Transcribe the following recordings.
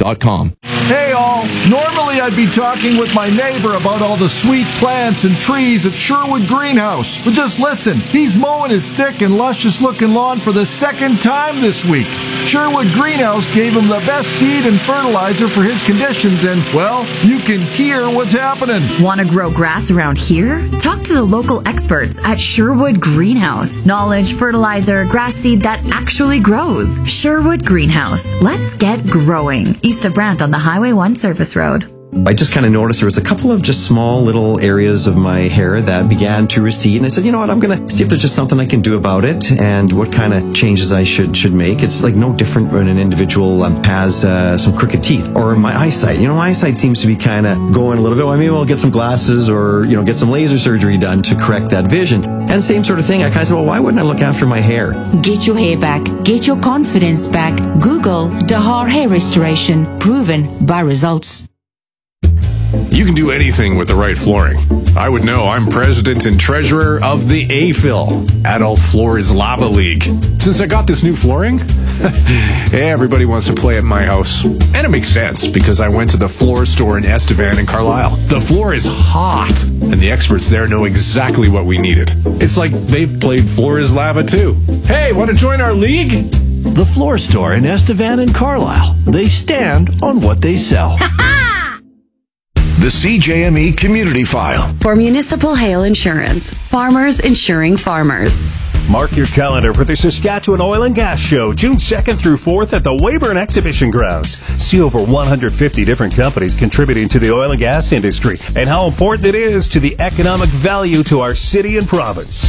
SeaJME.com. Hey all, normally I'd be talking with my neighbor about all the sweet plants and trees at Sherwood Greenhouse. But just listen, he's mowing his thick and luscious looking lawn for the second time this week. Sherwood Greenhouse gave him the best seed and fertilizer for his conditions and, well, you can hear what's happening. Want to grow grass around here? Talk to the local experts at Sherwood Greenhouse. Knowledge, fertilizer, grass seed that actually grows. Sherwood Greenhouse. Let's get growing. East of Brant on the Highway 1 Service Road. I just kind of noticed there was a couple of just small little areas of my hair that began to recede, and I said, you know what, I'm going to see if there's just something I can do about it and what kind of changes I should make. It's like no different when an individual has some crooked teeth or my eyesight. You know, my eyesight seems to be kind of going a little bit. Well, maybe I'll get some glasses or, you know, get some laser surgery done to correct that vision. And same sort of thing. I kind of said, well, why wouldn't I look after my hair? Get your hair back. Get your confidence back. Google Dahar Hair Restoration. Proven by results. You can do anything with the right flooring. I would know. I'm president and treasurer of the AFIL, Adult Floors Lava League. Since I got this new flooring, everybody wants to play at my house. And it makes sense because I went to the floor store in Estevan and Carlisle. The floor is hot, and the experts there know exactly what we needed. It's like they've played Floor is Lava too. Hey, want to join our league? The floor store in Estevan and Carlisle. They stand on what they sell. The CJME Community File. For Municipal Hail Insurance. Farmers insuring farmers. Mark your calendar for the Saskatchewan Oil and Gas Show, June 2nd through 4th at the Weyburn Exhibition Grounds. See over 150 different companies contributing to the oil and gas industry and how important it is to the economic value to our city and province.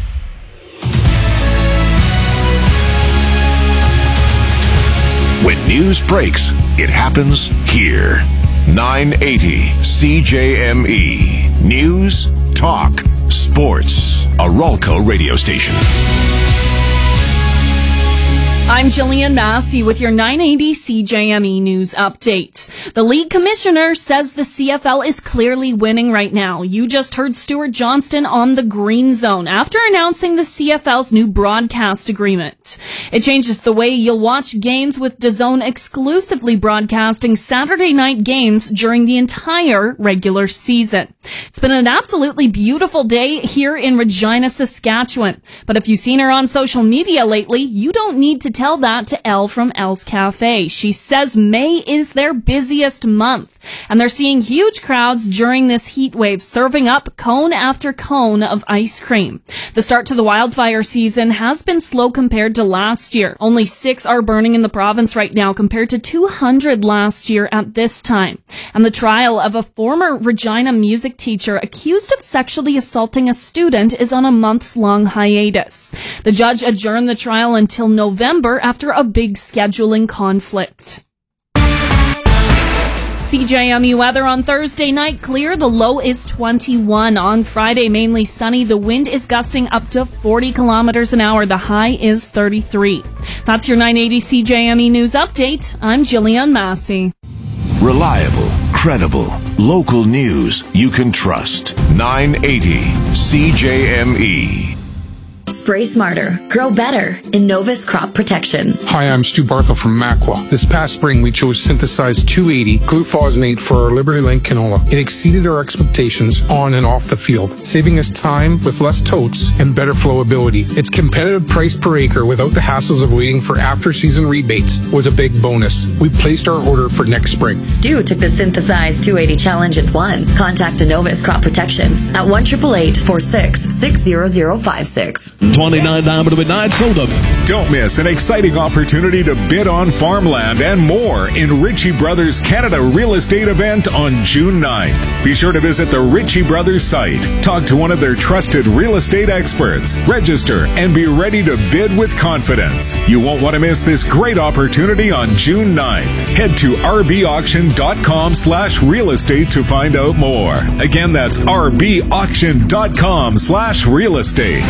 When news breaks, it happens here. 980 CJME. News, talk, sports. A Rolco radio station. I'm Jillian Massey with your 980 CJME News Update. The league commissioner says the CFL is clearly winning right now. You just heard Stuart Johnston on the Green Zone after announcing the CFL's new broadcast agreement. It changes the way you'll watch games with DAZN exclusively broadcasting Saturday night games during the entire regular season. It's been an absolutely beautiful day here in Regina, Saskatchewan. But if you've seen her on social media lately, you don't need to tell that to Elle from Elle's Cafe. She says May is their busiest month, and they're seeing huge crowds during this heat wave, serving up cone after cone of ice cream. The start to the wildfire season has been slow compared to last year. Only 6 are burning in the province right now compared to 200 last year at this time. And the trial of a former Regina music teacher accused of sexually assaulting a student is on a months-long hiatus. The judge adjourned the trial until November after a big scheduling conflict. CJME weather on Thursday night, clear. The low is 21. On Friday, mainly sunny. The wind is gusting up to 40 kilometers an hour. The high is 33. That's your 980 CJME News Update. I'm Jillian Massey. Reliable, credible, local news you can trust. 980 CJME. Spray smarter, grow better. Innovis Crop Protection. Hi, I'm Stu Barthel from Macwa. This past spring, we chose Synthesized 280 glufosinate for our Liberty Link canola. It exceeded our expectations on and off the field, saving us time with less totes and better flowability. Its competitive price per acre without the hassles of waiting for after-season rebates was a big bonus. We placed our order for next spring. Stu took the Synthesized 280 challenge and won. Contact Innovis Crop Protection at 1-888-46-60056. 29 Diamond Midnight Soda. Don't miss an exciting opportunity to bid on farmland and more in Ritchie Brothers Canada Real Estate event on June 9th. Be sure to visit the Ritchie Brothers site, talk to one of their trusted real estate experts, register, and be ready to bid with confidence. You won't want to miss this great opportunity on June 9th. Head to rbauction.com/real estate to find out more. Again, that's rbauction.com/real estate.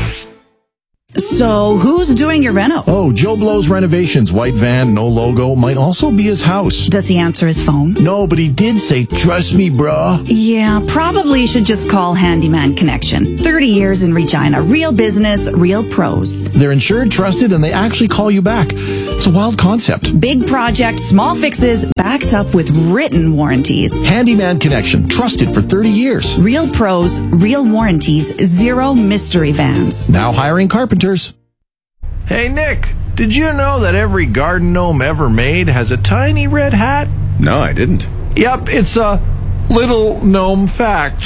So, who's doing your reno? Oh, Joe Blow's Renovations. White van, no logo. Might also be his house. Does he answer his phone? No, but he did say, trust me, bruh. Yeah, probably should just call Handyman Connection. 30 years in Regina. Real business, real pros. They're insured, trusted, and they actually call you back. It's a wild concept. Big project, small fixes, backed up with written warranties. Handyman Connection, trusted for 30 years. Real pros, real warranties, zero mystery vans. Now hiring carpenters. Hey, Nick, did you know that every garden gnome ever made has a tiny red hat? No, I didn't. Yep, it's a little gnome fact.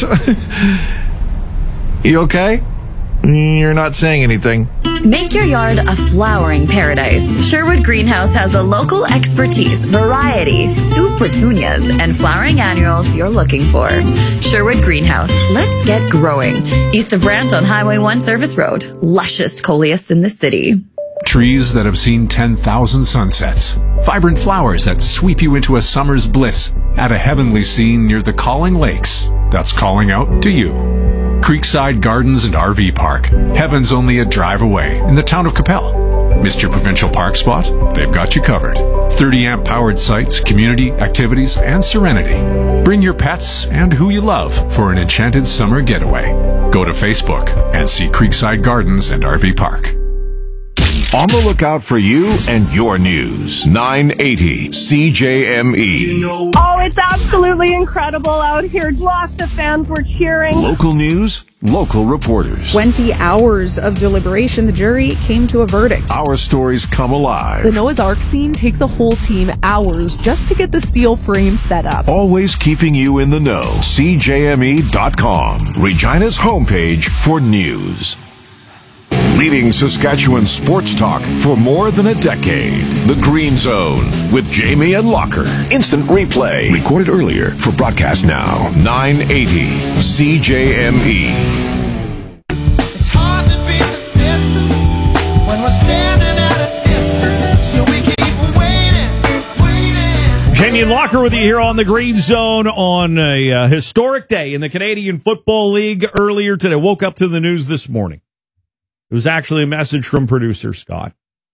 You okay? You're not saying anything. Make your yard a flowering paradise. Sherwood Greenhouse has the local expertise, variety, super petunias, and flowering annuals you're looking for. Sherwood Greenhouse. Let's get growing. East of Brant on Highway 1 Service Road. Lushest coleus in the city. Trees that have seen 10,000 sunsets. Vibrant flowers that sweep you into a summer's bliss at a heavenly scene near the Calling Lakes. That's calling out to you. Creekside Gardens and RV Park. Heaven's only a drive away in the town of Capel. Missed your provincial park spot? They've got you covered. 30-amp powered sites, community, activities, and serenity. Bring your pets and who you love for an enchanted summer getaway. Go to Facebook and see Creekside Gardens and RV Park. On the lookout for you and your news. 980 CJME. Oh, it's absolutely incredible out here. Lots of fans were cheering. Local news, local reporters. 20 hours of deliberation, the jury came to a verdict. Our stories come alive. The Noah's Ark scene takes a whole team hours just to get the steel frame set up. Always keeping you in the know. CJME.com. Regina's homepage for news. Leading Saskatchewan sports talk for more than a decade. The Green Zone with Jamie and Locker. Instant replay. Recorded earlier for broadcast now. 980 CJME. It's hard to be persistent when we're standing at a distance, so we keep waiting. Jamie and Locker with you here on the Green Zone on a historic day in the Canadian Football League earlier today. Woke up to the news this morning. It was actually a message from producer Scott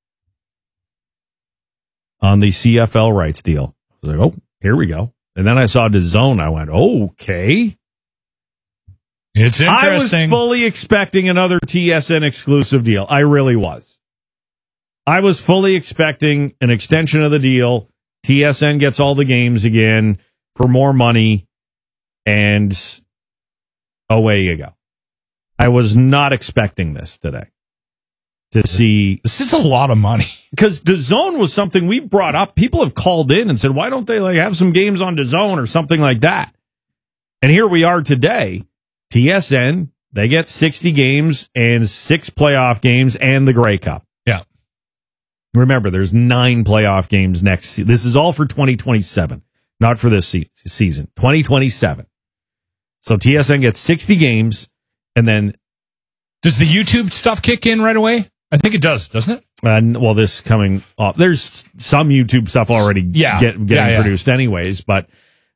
on the CFL rights deal. I was like, oh, here we go. And then I saw DAZN. I went, okay. It's interesting. I was fully expecting another TSN exclusive deal. I really was. I was fully expecting an extension of the deal. TSN gets all the games again for more money, and away you go. I was not expecting this today to see. This is a lot of money. Because DAZN was something we brought up. People have called in and said, why don't they have some games on DAZN or something like that? And here we are today. TSN, they get 60 games and 6 playoff games and the Grey Cup. Yeah. Remember, there's 9 playoff games next season. This is all for 2027, not for this season. 2027. So TSN gets 60 games. And then, does the YouTube stuff kick in right away? I think it does, doesn't it? Well, this coming off, there's some YouTube stuff already getting produced anyways. But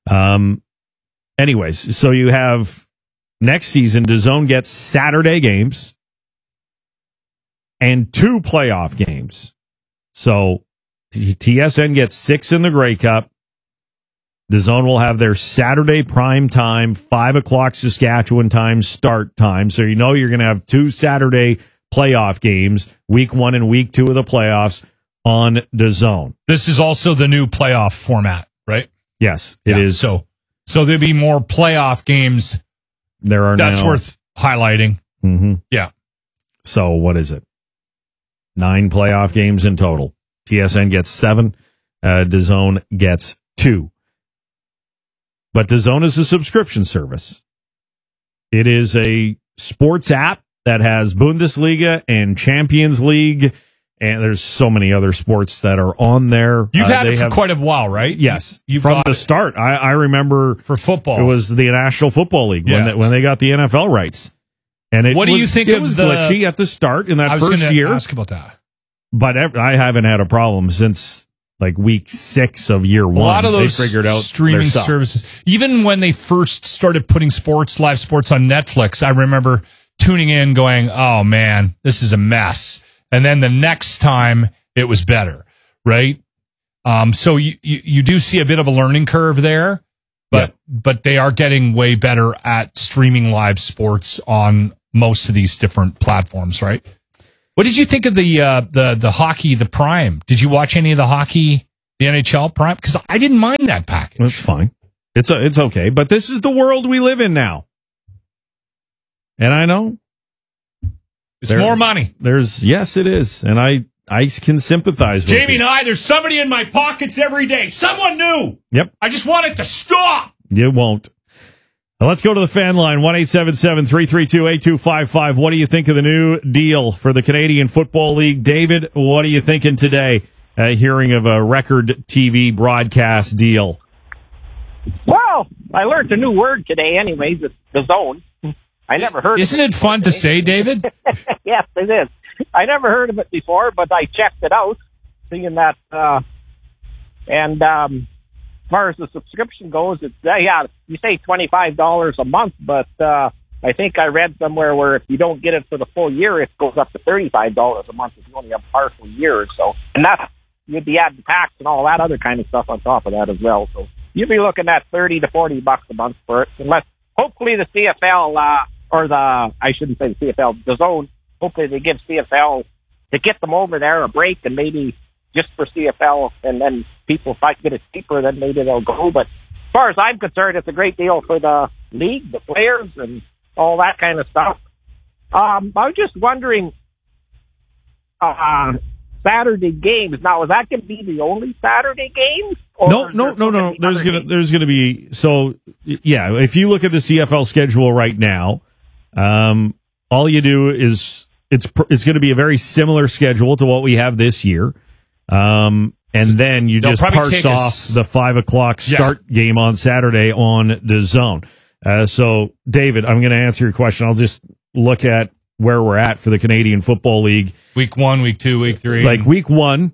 anyways, so you have next season, DAZN gets Saturday games and 2 playoff games. So TSN gets 6 in the Grey Cup. DAZN will have their Saturday prime time, 5 o'clock Saskatchewan time start time. So you know you're going to have 2 Saturday playoff games, week 1 and week 2 of the playoffs on DAZN. This is also the new playoff format, right? Yes, it is. So there'll be more playoff games. There are That's now, worth highlighting. Mm-hmm. Yeah. So what is it? 9 playoff games in total. TSN gets 7. DAZN gets 2. But DAZN is a subscription service. It is a sports app that has Bundesliga and Champions League, and there's so many other sports that are on there. You've had it for quite a while, right? Yes, from the start. I remember for football. It was the National Football League when they got the NFL rights. And what do you think it was glitchy at the start in that first year? I was going to ask about that. But I haven't had a problem since like week 6 of year 1. A lot of those they figured out streaming services, even when they first started putting live sports on Netflix, I remember tuning in going, oh man, this is a mess. And then the next time it was better, right? So you do see a bit of a learning curve there, but they are getting way better at streaming live sports on most of these different platforms, right? What did you think of the hockey, the Prime? Did you watch any of the hockey the NHL Prime? Because I didn't mind that package. That's fine. It's okay. But this is the world we live in now. And I know. It's more money. Yes, it is. And I can sympathize with Jamie you. and I, there's somebody in my pockets every day. Someone new. Yep. I just want it to stop. You won't. Now let's go to the fan line, 1-877-332-8255. What do you think of the new deal for the Canadian Football League? David, what are you thinking today, hearing of a record TV broadcast deal? Well, I learned a new word today anyways. It's the zone. I never heard Isn't it fun to say, David? Yes, it is. I never heard of it before, but I checked it out, seeing that, as far as the subscription goes, it's, you say $25 a month, but, I think I read somewhere where if you don't get it for the full year, it goes up to $35 a month if you only have a partial year or so. And that's, you'd be adding tax and all that other kind of stuff on top of that as well. So you'd be looking at $30 to $40 a month for it, unless hopefully the CFL, I shouldn't say the CFL, the zone, hopefully they give CFL to get them over there a break, and maybe just for CFL, and then people might get it cheaper, then maybe they'll go. But as far as I'm concerned, it's a great deal for the league, the players, and all that kind of stuff. I was just wondering, Saturday games. Now, is that going to be the only Saturday games? No. There's gonna be, so yeah. If you look at the CFL schedule right now, all you do is it's going to be a very similar schedule to what we have this year. And then you just parse off the 5:00 start game on Saturday on the zone. So David, I'm going to answer your question. I'll just look at where we're at for the Canadian Football League. Week 1, week 2, week 3. Like week 1,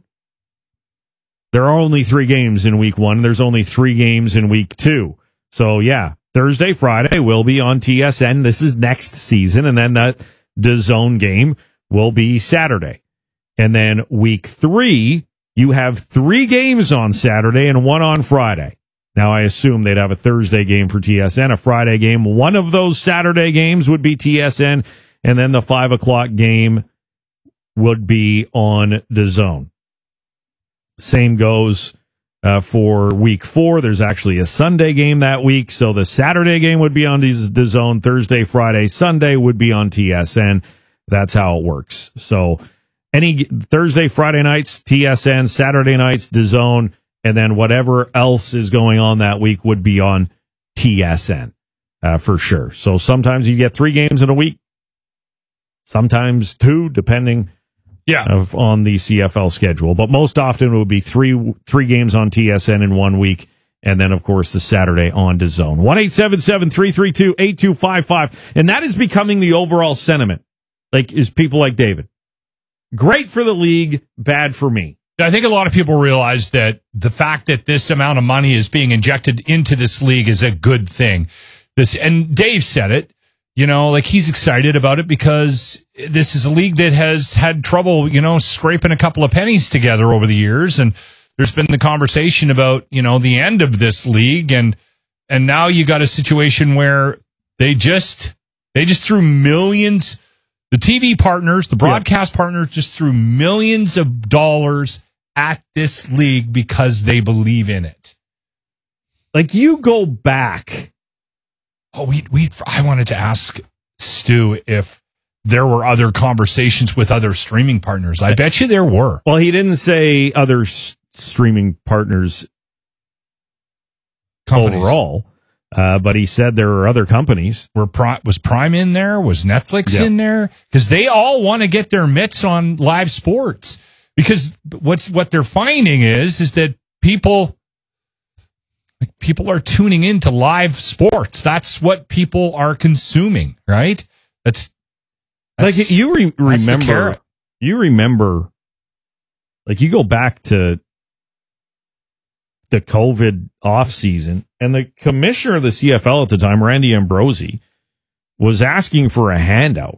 there are only 3 games in week 1. There's only 3 games in week 2. So yeah, Thursday, Friday will be on TSN. This is next season. And then that DAZN game will be Saturday. And then week 3, you have 3 games on Saturday and 1 on Friday. Now, I assume they'd have a Thursday game for TSN, a Friday game. One of those Saturday games would be TSN, and then the 5:00 game would be on DAZN. Same goes for week 4. There's actually a Sunday game that week, so the Saturday game would be on DAZN. Thursday, Friday, Sunday would be on TSN. That's how it works. So any Thursday, Friday nights, TSN, Saturday nights, DAZN, and then whatever else is going on that week would be on TSN for sure. So sometimes you get 3 games in a week, sometimes 2, depending on the CFL schedule. But most often it would be 3 games on TSN in 1 week, and then, of course, the Saturday on DAZN. 1-877-332-8255. And that is becoming the overall sentiment, is people like David. Great for the league, bad for me. I think a lot of people realize that the fact that this amount of money is being injected into this league is a good thing. And Dave said it, he's excited about it because this is a league that has had trouble, scraping a couple of pennies together over the years. And there's been the conversation about, the end of this league. And now you got a situation where they just threw millions. The TV partners, the broadcast partners just threw millions of dollars at this league because they believe in it. You go back. Oh, I wanted to ask Stu if there were other conversations with other streaming partners. I bet you there were. Well, he didn't say other streaming partners overall. But he said there are other companies. Was Prime in there? Was Netflix in there? Because they all want to get their mitts on live sports. Because what they're finding is that people are tuning into live sports. That's what people are consuming, right? That's you remember. You remember, you go back to the COVID off season, and the commissioner of the CFL at the time, Randy Ambrosi, was asking for a handout.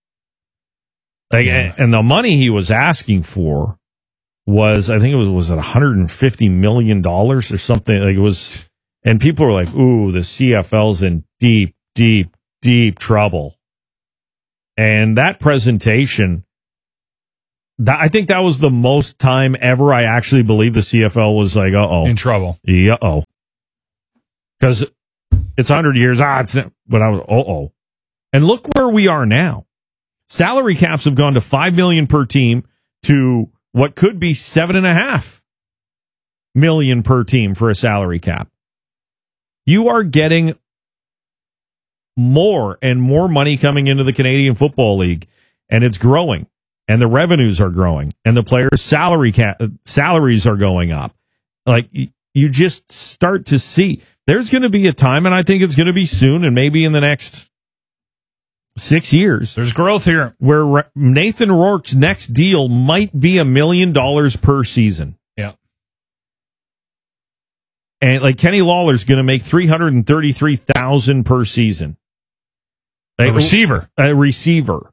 And the money he was asking for was, I think it was $150 million or something. It was, and people were like, "Ooh, the CFL's in deep, deep, deep trouble." And that presentation I think that was the most time ever I actually believe the CFL was like, in trouble. Because it's 100 years. But I was, And look where we are now. Salary caps have gone to $5 million per team to what could be $7.5 million per team for a salary cap. You are getting more and more money coming into the Canadian Football League, and it's growing, and the revenues are growing, and the players' salaries are going up. Like, you just start to see there's going to be a time, and I think it's going to be soon, and maybe in the next 6 years. There's growth here. Where Nathan Rourke's next deal might be $1 million per season. Yeah. And like Kenny Lawler's going to make $333,000 per season. A receiver. A receiver.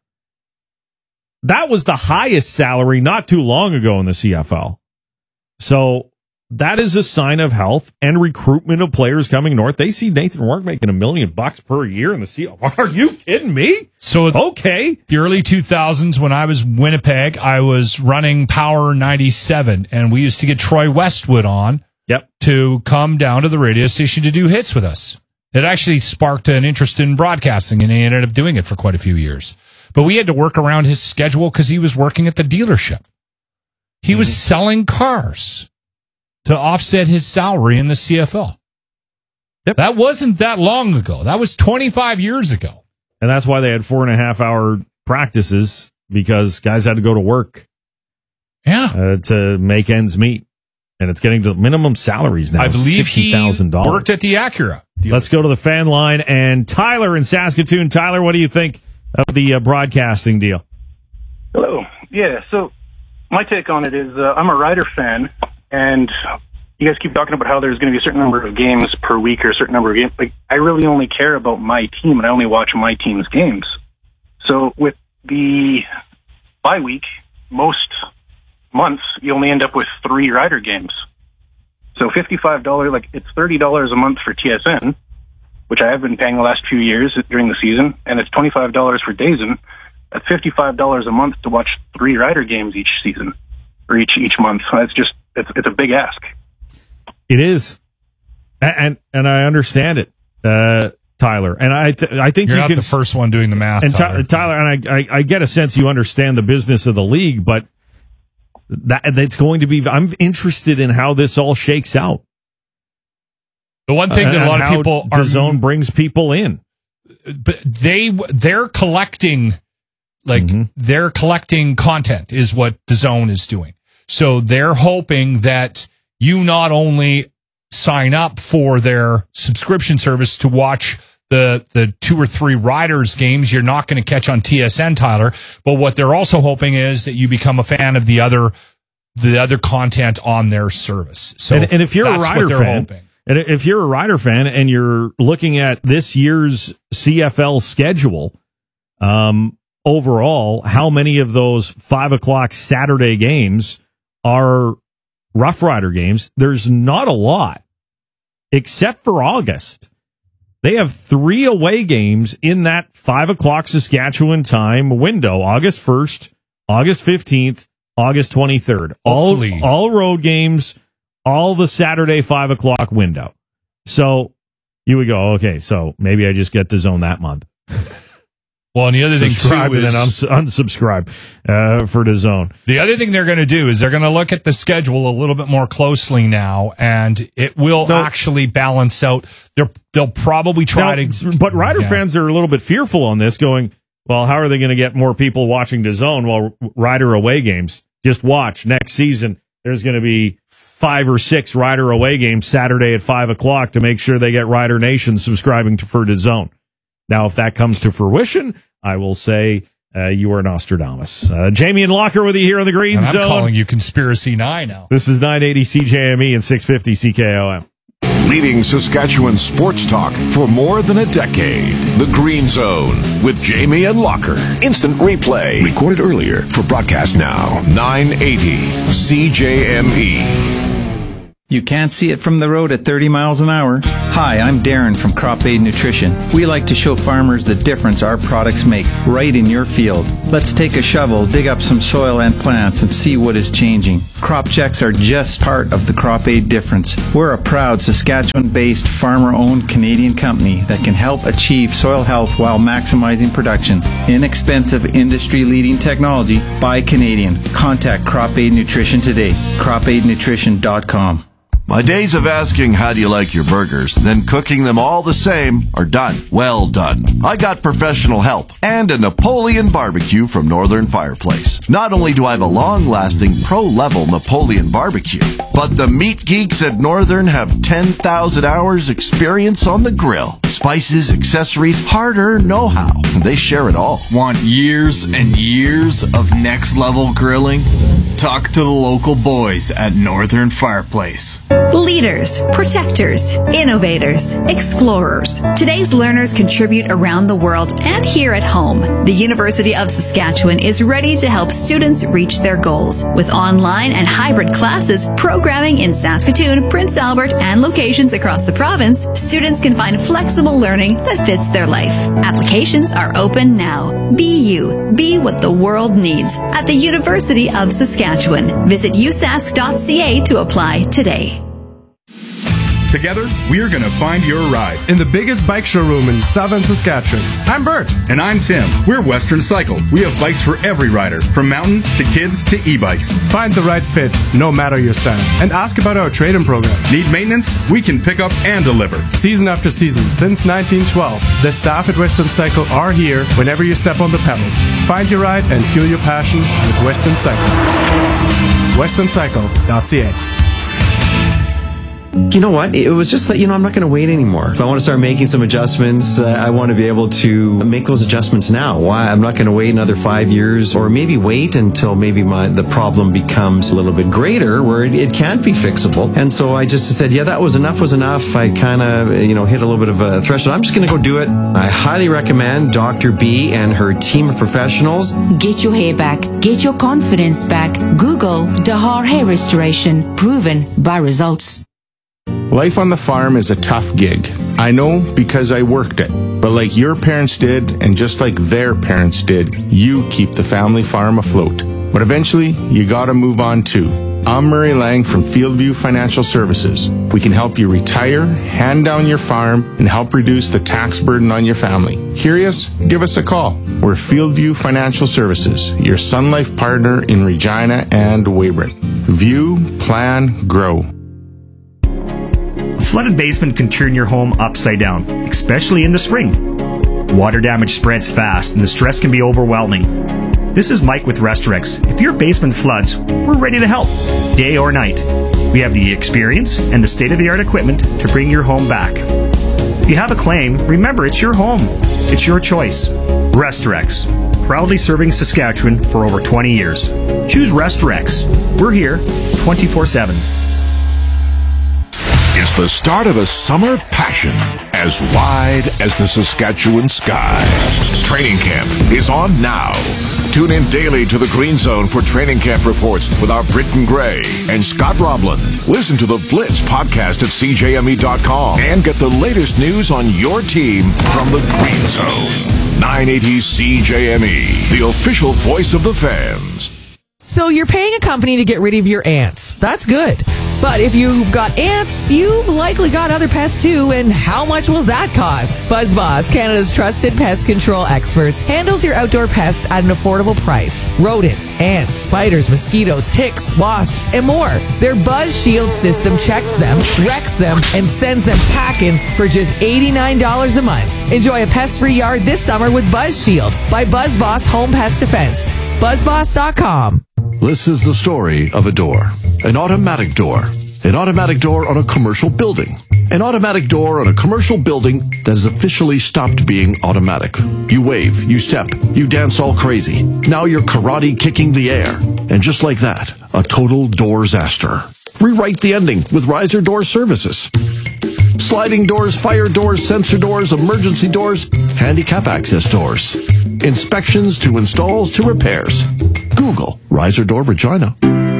That was the highest salary not too long ago in the CFL. So that is a sign of health and recruitment of players coming north. They see Nathan Rourke making $1 million per year in the CFL. Are you kidding me? So okay. The early 2000s, when I was Winnipeg, I was running Power 97, and we used to get Troy Westwood on to come down to the radio station to do hits with us. It actually sparked an interest in broadcasting, and he ended up doing it for quite a few years. But we had to work around his schedule because he was working at the dealership. He was selling cars to offset his salary in the CFL. That wasn't that long ago. That was 25 years ago. And that's why they had 4.5-hour practices, because guys had to go to work to make ends meet. And it's getting to minimum salaries now. I believe he $60,000. worked at the Acura. Let's go to the fan line. And Tyler in Saskatoon. Tyler, what do you think of the broadcasting deal? Hello. Yeah, so my take on it is I'm a Rider fan, and you guys keep talking about how there's going to be a certain number of games per week or a certain number of games. Like, I really only care about my team, and I only watch my team's games. So with the bye week, most months, you only end up with 3 Rider games. So $55, like, it's $30 a month for TSN, which I have been paying the last few years during the season, and it's $25 for DAZN. That's $55 a month to watch 3 Rider games each season, or each month. That's just, it's a big ask. It is. And I understand it, Tyler. And I think you're not the first one doing the math. And Tyler, and I get a sense you understand the business of the league, but that's going to be, I'm interested in how this all shakes out. The one thing that a lot of people are, DAZN brings people in, but they're collecting, they're collecting content is what DAZN is doing. So they're hoping that you not only sign up for their subscription service to watch the 2 or 3 Riders games you're not going to catch on TSN, Tyler, but what they're also hoping is that you become a fan of the other content on their service. So and if you're a Rider fan, and if you're a Rider fan and you're looking at this year's CFL schedule, overall, how many of those 5:00 Saturday games are Rough Rider games? There's not a lot, except for August. They have 3 away games in that 5:00 Saskatchewan time window: August 1st, August 15th, August 23rd. All road games, all the Saturday 5:00 window. So you would go, okay, so maybe I just get DAZN that month. Well, and the other thing too is, and then unsubscribe for DAZN. The other thing they're going to do is they're going to look at the schedule a little bit more closely now, and it will actually balance out. They'll probably try to. But Rider fans are a little bit fearful on this, going, well, how are they going to get more people watching DAZN while Rider away games? Just watch next season. There's going to be 5 or 6 Rider away games Saturday at 5:00 to make sure they get Rider Nation subscribing for DAZN. Now, if that comes to fruition, I will say you are Nostradamus. Jamie and Locker with you here on the Green Zone. I'm calling you Conspiracy 9 now. This is 980 CJME and 650 CKOM. Leading Saskatchewan sports talk for more than a decade. The Green Zone with Jamie and Locker. Instant replay. Recorded earlier for broadcast now. 980 CJME. You can't see it from the road at 30 miles an hour. Hi, I'm Darren from Crop Aid Nutrition. We like to show farmers the difference our products make right in your field. Let's take a shovel, dig up some soil and plants, and see what is changing. Crop checks are just part of the Crop Aid difference. We're a proud Saskatchewan-based, farmer-owned Canadian company that can help achieve soil health while maximizing production. Inexpensive, industry-leading technology by Canadian. Contact Crop Aid Nutrition today. CropAidNutrition.com. My days of asking how do you like your burgers, then cooking them all the same are done. Well done. I got professional help and a Napoleon barbecue from Northern Fireplace. Not only do I have a long-lasting pro-level Napoleon barbecue, but the meat geeks at Northern have 10,000 hours experience on the grill. Spices, accessories, hard-earned know-how. They share it all. Want years and years of next-level grilling? Talk to the local boys at Northern Fireplace. Leaders, protectors, innovators, explorers. Today's learners contribute around the world and here at home. The University of Saskatchewan is ready to help students reach their goals. With online and hybrid classes, programming in Saskatoon, Prince Albert, and locations across the province, students can find flexible learning that fits their life. Applications are open now. Be you. Be what the world needs at the University of Saskatchewan. Visit usask.ca to apply today. Together, we're going to find your ride in the biggest bike showroom in southern Saskatchewan. I'm Bert. And I'm Tim. We're Western Cycle. We have bikes for every rider, from mountain to kids to e-bikes. Find the right fit, no matter your style. And ask about our trade-in program. Need maintenance? We can pick up and deliver. Season after season, since 1912, the staff at Western Cycle are here whenever you step on the pedals. Find your ride and fuel your passion with Western Cycle. WesternCycle.ca. You know what? It was just like, I'm not going to wait anymore. If I want to start making some adjustments, I want to be able to make those adjustments now. Why? I'm not going to wait another 5 years, or maybe wait until maybe the problem becomes a little bit greater where it can't be fixable. And so I just said, yeah, that was enough. I kind of, hit a little bit of a threshold. I'm just going to go do it. I highly recommend Dr. B and her team of professionals. Get your hair back. Get your confidence back. Google Dahar Hair Restoration. Proven by results. Life on the farm is a tough gig. I know because I worked it. But like your parents did, and just like their parents did, you keep the family farm afloat. But eventually, you gotta move on too. I'm Murray Lang from Fieldview Financial Services. We can help you retire, hand down your farm, and help reduce the tax burden on your family. Curious? Give us a call. We're Fieldview Financial Services, your Sun Life partner in Regina and Weyburn. View, plan, grow. A flooded basement can turn your home upside down, especially in the spring. Water damage spreads fast and the stress can be overwhelming. This is Mike with Restorex. If your basement floods, we're ready to help, day or night. We have the experience and the state-of-the-art equipment to bring your home back. If you have a claim, remember it's your home. It's your choice. Restorex, proudly serving Saskatchewan for over 20 years. Choose Restorex. We're here 24/7. It's the start of a summer passion as wide as the Saskatchewan sky. Training camp is on now. Tune in daily to the Green Zone for training camp reports with our Britton Gray and Scott Roblin. Listen to the Blitz podcast at CJME.com and get the latest news on your team from the Green Zone. 980 CJME, the official voice of the fans. So you're paying a company to get rid of your ants. That's good. But if you've got ants, you've likely got other pests too, and how much will that cost? BuzzBoss, Canada's trusted pest control experts, handles your outdoor pests at an affordable price. Rodents, ants, spiders, mosquitoes, ticks, wasps, and more. Their Buzz Shield system checks them, wrecks them, and sends them packing for just $89 a month. Enjoy a pest-free yard this summer with Buzz Shield by BuzzBoss Home Pest Defense. BuzzBoss.com. This is the story of a door. An automatic door. An automatic door on a commercial building. An automatic door on a commercial building that has officially stopped being automatic. You wave, you step, you dance all crazy. Now you're karate kicking the air. And just like that, a total doorsaster. Rewrite the ending with Riser Door Services. Sliding doors, fire doors, sensor doors, emergency doors, handicap access doors. Inspections to installs to repairs. Google Riser Door Regina.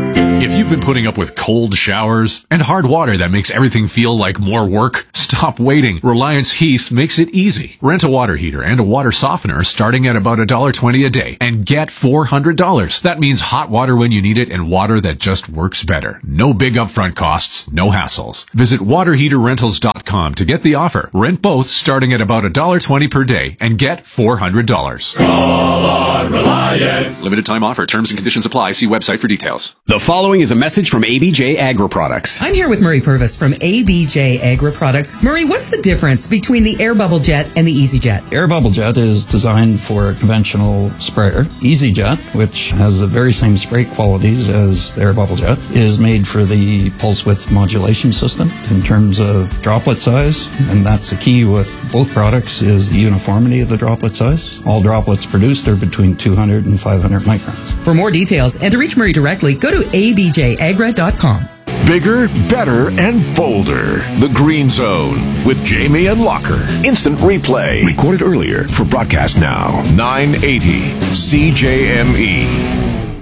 If you've been putting up with cold showers and hard water that makes everything feel like more work, stop waiting. Reliance Heath makes it easy. Rent a water heater and a water softener starting at about $1.20 a day and get $400. That means hot water when you need it and water that just works better. No big upfront costs, no hassles. Visit waterheaterrentals.com to get the offer. Rent both starting at about $1.20 per day and get $400. Call on Reliance. Limited time offer. Terms and conditions apply. See website for details. The following is a message from ABJ Agri Products. I'm here with Murray Purvis from ABJ Agri Products. Murray, what's the difference between the Air Bubble Jet and the EasyJet? Air Bubble Jet is designed for a conventional sprayer. EasyJet, which has the very same spray qualities as the Air Bubble Jet, is made for the pulse width modulation system in terms of droplet size, and that's the key with both products is the uniformity of the droplet size. All droplets produced are between 200 and 500 microns. For more details and to reach Murray directly, go to abjagra.com. Bigger, better, and bolder. The Green Zone with Jamie and Locker. Instant replay. Recorded earlier for broadcast now. 980 CJME.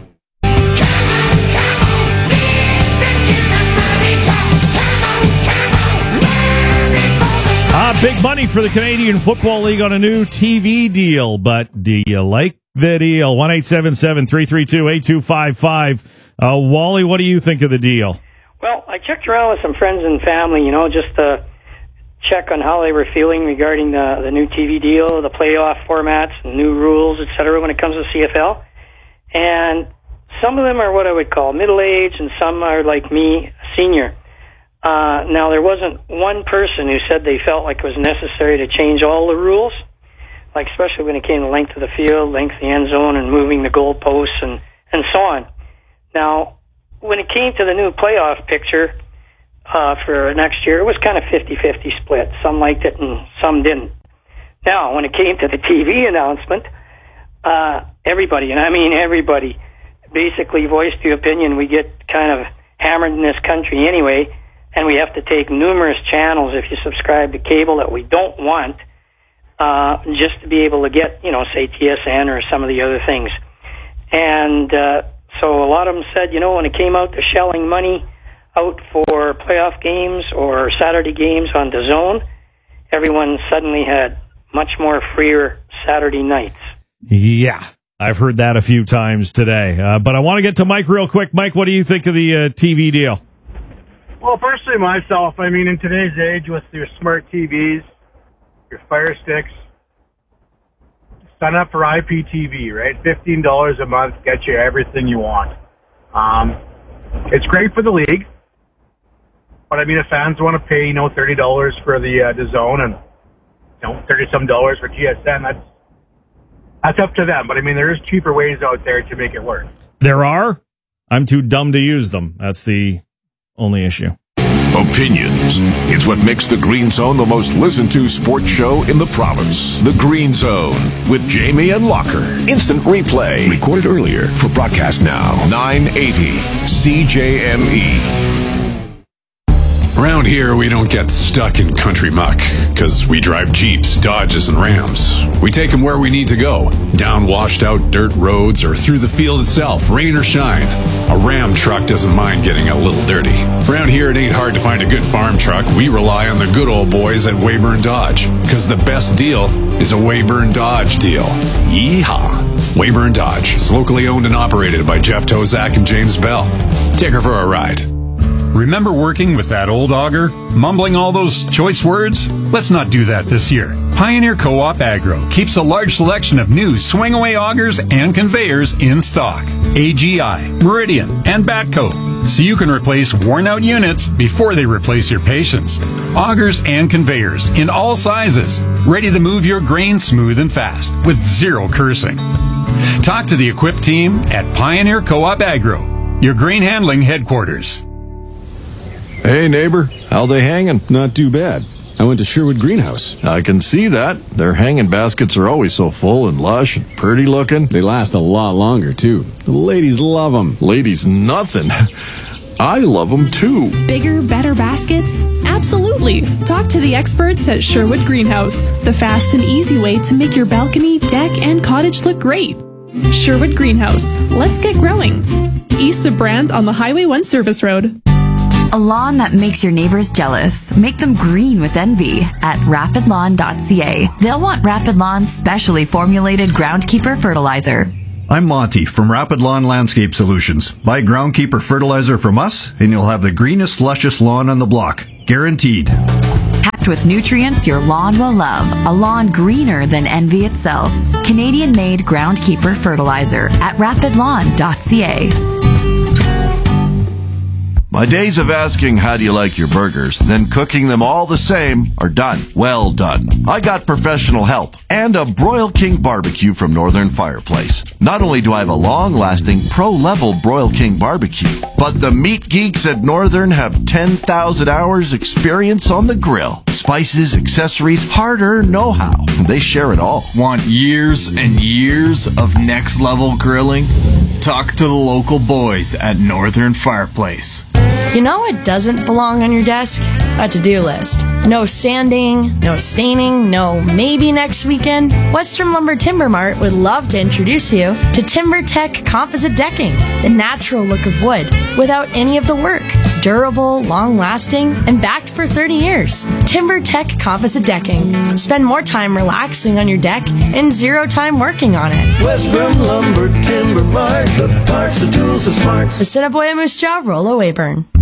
Big money for the Canadian Football League on a new TV deal, but do you like the deal? 1-877-332-8255. Wally, what do you think of the deal? Well, I checked around with some friends and family, just to check on how they were feeling regarding the new TV deal, the playoff formats, and new rules, et cetera, when it comes to CFL. And some of them are what I would call middle-aged, and some are like me, senior. Now, there wasn't one person who said they felt like it was necessary to change all the rules, like especially when it came to length of the field, length of the end zone, and moving the goalposts and so on. Now, when it came to the new playoff picture for next year, it was kind of 50-50 split. Some liked it and some didn't. Now, when it came to the TV announcement, everybody, and I mean everybody, basically voiced the opinion we get kind of hammered in this country anyway, and we have to take numerous channels if you subscribe to cable that we don't want, just to be able to get, say TSN or some of the other things. And so a lot of them said, when it came out to shelling money out for playoff games or Saturday games on DAZN, everyone suddenly had much more freer Saturday nights. Yeah, I've heard that a few times today. But I want to get to Mike real quick. Mike, what do you think of the TV deal? Well, personally, myself, in today's age with your smart TVs, your Fire Sticks, sign up for IPTV, right? $15 a month gets you everything you want. It's great for the league, but if fans want to pay, $30 for the DAZN and $30-some for TSN, that's up to them. But there is cheaper ways out there to make it work. There are. I'm too dumb to use them. That's the only issue. Opinions. It's what makes the Green Zone the most listened to sports show in the province. The Green Zone with Jamie and Locker. Instant replay. Recorded earlier for broadcast now. 980 CJME. Around here, we don't get stuck in country muck, because we drive Jeeps, Dodges, and Rams. We take them where we need to go, down washed-out dirt roads or through the field itself, rain or shine. A Ram truck doesn't mind getting a little dirty. Around here, it ain't hard to find a good farm truck. We rely on the good old boys at Weyburn Dodge, because the best deal is a Weyburn Dodge deal. Yeehaw! Weyburn Dodge is locally owned and operated by Jeff Tozak and James Bell. Take her for a ride. Remember working with that old auger? Mumbling all those choice words? Let's not do that this year. Pioneer Co-op Agro keeps a large selection of new swing-away augers and conveyors in stock. AGI, Meridian, and Batco. So you can replace worn-out units before they replace your patience. Augers and conveyors in all sizes, ready to move your grain smooth and fast with zero cursing. Talk to the equipped team at Pioneer Co-op Agro, your grain handling headquarters. Hey, neighbor. How they hanging? Not too bad. I went to Sherwood Greenhouse. I can see that. Their hanging baskets are always so full and lush and pretty looking. They last a lot longer, too. The ladies love them. Ladies, nothing. I love them, too. Bigger, better baskets? Absolutely. Talk to the experts at Sherwood Greenhouse, the fast and easy way to make your balcony, deck, and cottage look great. Sherwood Greenhouse. Let's get growing. East of Brand on the Highway 1 Service Road. A lawn that makes your neighbors jealous. Make them green with envy at rapidlawn.ca. They'll want Rapid Lawn's specially formulated Groundkeeper fertilizer. I'm Monty from Rapid Lawn Landscape Solutions. Buy Groundkeeper fertilizer from us, and you'll have the greenest, luscious lawn on the block. Guaranteed. Packed with nutrients your lawn will love. A lawn greener than envy itself. Canadian-made Groundkeeper fertilizer at rapidlawn.ca. My days of asking how do you like your burgers, then cooking them all the same are done. Well done. I got professional help and a Broil King barbecue from Northern Fireplace. Not only do I have a long-lasting pro-level Broil King barbecue, but the meat geeks at Northern have 10,000 hours experience on the grill. Spices, accessories, hard-earned know-how. They share it all. Want years and years of next-level grilling? Talk to the local boys at Northern Fireplace. You know what doesn't belong on your desk? A to-do list. No sanding, no staining, no maybe next weekend. Western Lumber Timber Mart would love to introduce you to TimberTech Composite Decking, the natural look of wood without any of the work. Durable, long-lasting, and backed for 30 years. TimberTech Composite Decking. Spend more time relaxing on your deck and zero time working on it. Western Lumber Timber Mart, the parts, the tools, the smarts. The Assiniboia Moose Jaw, Rollo Weyburn.